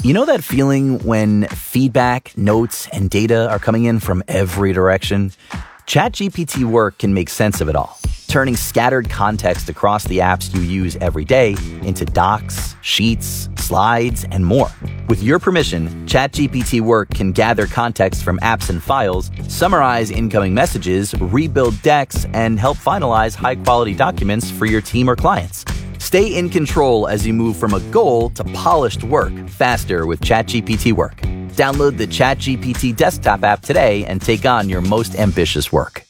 You know that feeling when feedback, notes, and data are coming in from every direction? ChatGPT Work can make sense of it all, turning scattered context across the apps you use every day into docs, sheets, slides, and more. With your permission, ChatGPT Work can gather context from apps and files, summarize incoming messages, rebuild decks, and help finalize high-quality documents for your team or clients. Stay in control as you move from a goal to polished work faster with ChatGPT Work. Download the ChatGPT desktop app today and take on your most ambitious work.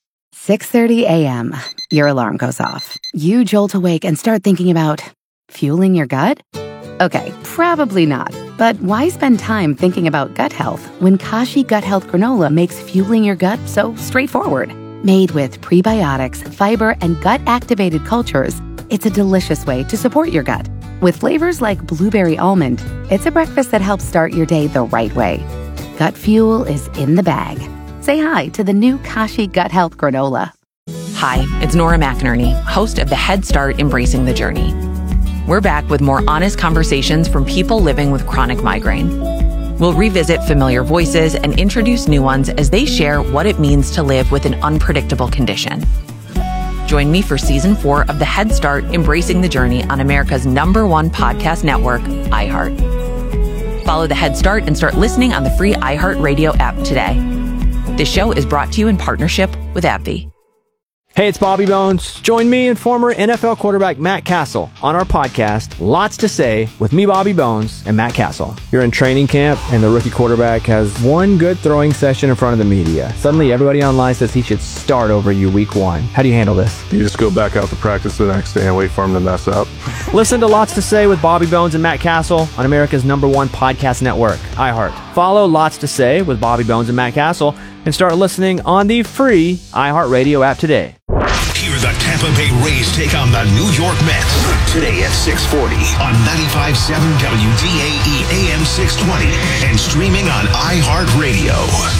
6:30 a.m. Your alarm goes off. You jolt awake and start thinking about fueling your gut? Okay, probably not. But why spend time thinking about gut health when Kashi Gut Health Granola makes fueling your gut so straightforward? Made with prebiotics, fiber, and gut-activated cultures, it's a delicious way to support your gut. With flavors like blueberry almond, it's a breakfast that helps start your day the right way. Gut fuel is in the bag. Say hi to the new Kashi Gut Health Granola. Hi, it's Nora McInerney, host of the Head Start Embracing the Journey. We're back with more honest conversations from people living with chronic migraine. We'll revisit familiar voices and introduce new ones as they share what it means to live with an unpredictable condition. Join me for Season 4 of the Head Start Embracing the Journey on America's #1 podcast network, iHeart. Follow the Head Start and start listening on the free iHeartRadio app today. This show is brought to you in partnership with AbbVie. Hey, it's Bobby Bones. Join me and former NFL quarterback Matt Castle on our podcast, Lots to Say, with me, Bobby Bones, and Matt Castle. You're in training camp, and the rookie quarterback has one good throwing session in front of the media. Suddenly, everybody online says he should start over you week 1. How do you handle this? You just go back out to practice the next day and wait for him to mess up. Listen to Lots to Say with Bobby Bones and Matt Castle on America's #1 podcast network, iHeart. Follow Lots to Say with Bobby Bones and Matt Castle and start listening on the free iHeartRadio app today. Hear the Tampa Bay Rays take on the New York Mets today at 6:40 on 95.7 WDAE AM 620 and streaming on iHeartRadio.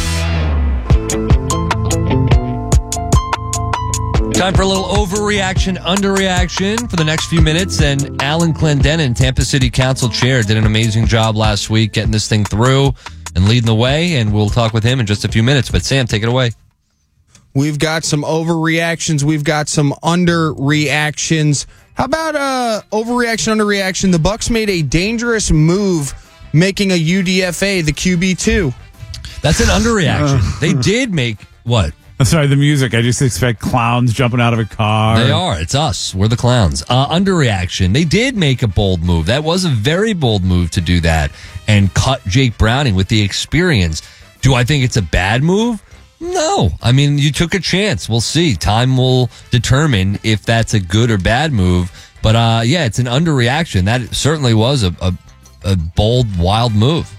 Time for a little overreaction, underreaction for the next few minutes. And Alan Clendenin, Tampa City Council Chair, did an amazing job last week getting this thing through and leading the way. And we'll talk with him in just a few minutes. But Sam, take it away. We've got some overreactions. We've got some underreactions. How about overreaction, underreaction? The Bucs made a dangerous move making a UDFA the QB2. That's an underreaction. They did make what? I'm sorry, the music. I just expect clowns jumping out of a car. They are. It's us. We're the clowns. Underreaction. They did make a bold move. That was a very bold move to do that and cut Jake Browning with the experience. Do I think it's a bad move? No. I mean, you took a chance. We'll see. Time will determine if that's a good or bad move. But, yeah, it's an underreaction. That certainly was a bold, wild move.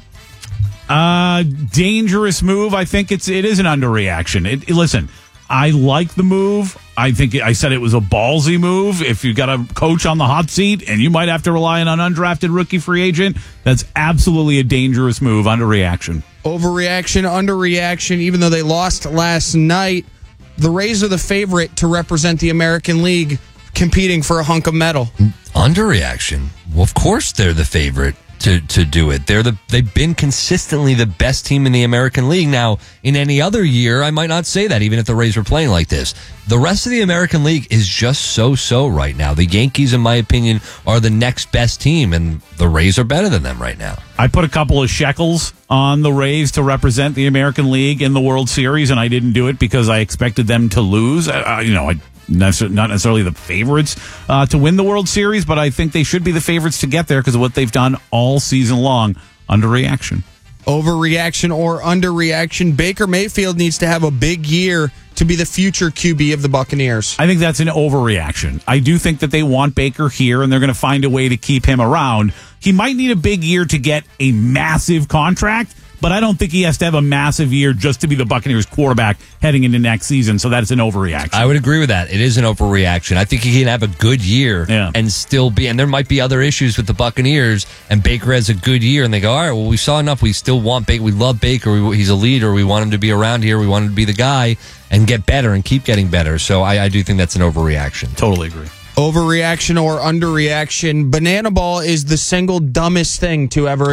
Dangerous move. I think it is an underreaction. Listen, I like the move. I think I said it was a ballsy move. If you got a coach on the hot seat and you might have to rely on an undrafted rookie free agent, that's absolutely a dangerous move. Underreaction. Overreaction, underreaction. Even though they lost last night, the Rays are the favorite to represent the American League competing for a hunk of metal. Underreaction. Well, of course they're the favorite to do it. They've been consistently the best team in the American League. Now, in any other year, I might not say that, even if the Rays were playing like this. The rest of the American League is just so right now. The Yankees, in my opinion, are the next best team, and the Rays are better than them right now. I put a couple of shekels on the Rays to represent the American League in the World Series, and I didn't do it because I expected them to lose. Not necessarily the favorites to win the World Series, but I think they should be the favorites to get there because of what they've done all season long. Underreaction. Overreaction or underreaction. Baker Mayfield needs to have a big year to be the future QB of the Buccaneers. I think that's an overreaction. I do think that they want Baker here, and they're going to find a way to keep him around. He might need a big year to get a massive contract, but I don't think he has to have a massive year just to be the Buccaneers quarterback heading into next season. So that's an overreaction. I would agree with that. It is an overreaction. I think he can have a good year and still be, and there might be other issues with the Buccaneers, and Baker has a good year, and they go, all right, well, we saw enough. We still want Baker. We love Baker. He's a leader. We want him to be around here. We want him to be the guy and get better and keep getting better. So I do think that's an overreaction. Totally agree. Overreaction or underreaction. Banana Ball is the single dumbest thing to ever